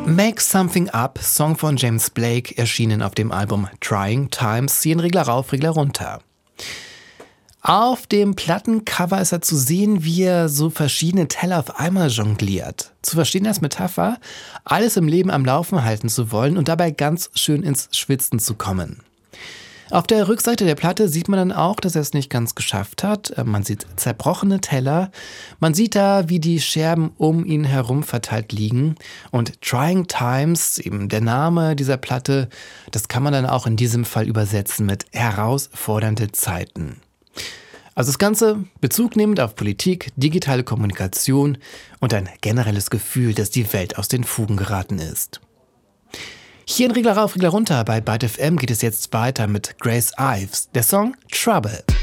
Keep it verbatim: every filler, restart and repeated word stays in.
Make Something Up, Song von James Blake, erschienen auf dem Album Trying Times, ziehen Regler rauf, Regler runter. Auf dem Plattencover ist er zu sehen, wie er so verschiedene Teller auf einmal jongliert. Zu verstehen als Metapher, alles im Leben am Laufen halten zu wollen und dabei ganz schön ins Schwitzen zu kommen. Auf der Rückseite der Platte sieht man dann auch, dass er es nicht ganz geschafft hat. Man sieht zerbrochene Teller, man sieht da, wie die Scherben um ihn herum verteilt liegen. Und Trying Times, eben der Name dieser Platte, das kann man dann auch in diesem Fall übersetzen mit herausfordernde Zeiten. Also das Ganze Bezug nehmend auf Politik, digitale Kommunikation und ein generelles Gefühl, dass die Welt aus den Fugen geraten ist. Hier in Regler rauf, Regler runter bei Byte F M geht es jetzt weiter mit Grace Ives, der Song Trouble.